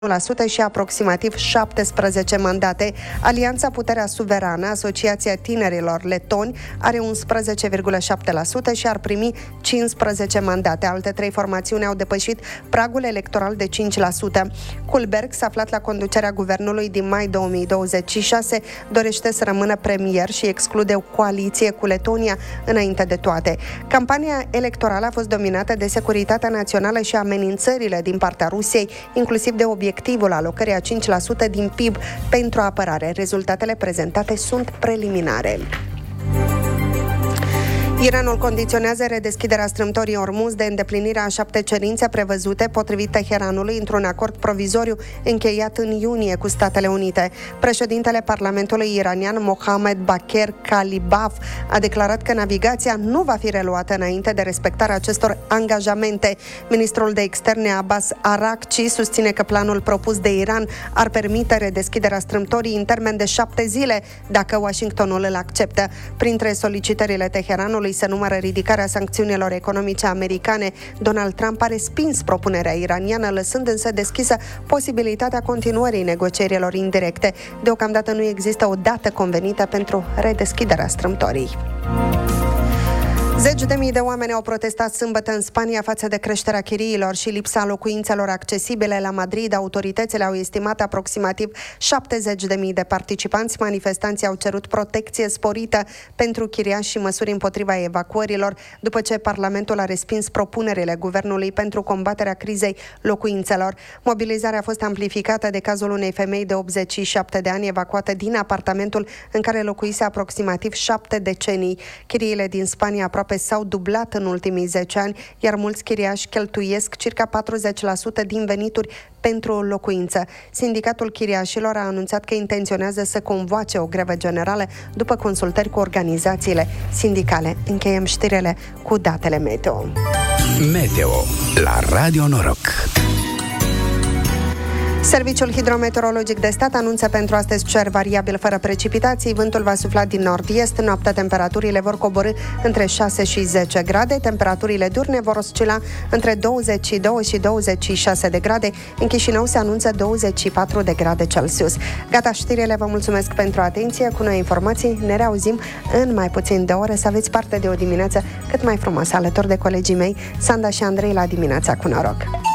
și aproximativ 17 mandate. Alianța Puterea Suverană, Asociația Tinerilor Letoni, are 11,7% și ar primi 15 mandate. Alte trei formațiuni au depășit pragul electoral de 5%. Kulbergs, aflat la conducerea guvernului din mai 2026, dorește să rămână premier și exclude o coaliție cu Letonia înainte de toate. Campania electorală a fost dominată de securitatea națională și amenințările din partea Rusiei, inclusiv de obiectivul alocării a 5% din PIB pentru apărare. Rezultatele prezentate sunt preliminare. Iranul condiționează redeschiderea strâmtorii Ormuz de îndeplinirea a 7 cerințe prevăzute potrivit Teheranului într-un acord provizoriu încheiat în iunie cu Statele Unite. Președintele Parlamentului iranian Mohammad Bakr Kalibaf a declarat că navigația nu va fi reluată înainte de respectarea acestor angajamente. Ministrul de Externe Abbas Araghchi susține că planul propus de Iran ar permite redeschiderea strâmtorii în termen de 7 zile dacă Washingtonul îl acceptă. Printre solicitările Teheranului se numără ridicarea sancțiunilor economice americane. Donald Trump a respins propunerea iraniană, lăsând însă deschisă posibilitatea continuării negocierilor indirecte. Deocamdată nu există o dată convenită pentru redeschiderea strâmtorii. Zeci de mii de oameni au protestat sâmbătă în Spania față de creșterea chiriilor și lipsa locuințelor accesibile. La Madrid, autoritățile au estimat aproximativ 70.000 de participanți. Manifestanții au cerut protecție sporită pentru chiriași și măsuri împotriva evacuărilor, după ce Parlamentul a respins propunerile guvernului pentru combaterea crizei locuințelor. Mobilizarea a fost amplificată de cazul unei femei de 87 de ani evacuată din apartamentul în care locuise aproximativ 7 decenii. Chiriile din Spania aproape s-au dublat în ultimii 10 ani, iar mulți chiriași cheltuiesc circa 40% din venituri pentru o locuință. Sindicatul chiriașilor a anunțat că intenționează să convoace o grevă generală după consultări cu organizațiile sindicale. Încheiem știrile cu datele meteo. Meteo la Radio Noroc. Serviciul hidrometeorologic de stat anunță pentru astăzi cer variabil fără precipitații, vântul va sufla din nord-est, noaptea temperaturile vor coborî între 6 și 10 grade, temperaturile diurne vor oscila între 22 și 26 de grade, în Chișinău se anunță 24 de grade Celsius. Gata știrile, vă mulțumesc pentru atenție, cu noi informații ne reauzim în mai puțin de ore, să aveți parte de o dimineață cât mai frumoasă alături de colegii mei, Sanda și Andrei la Dimineața cu Noroc.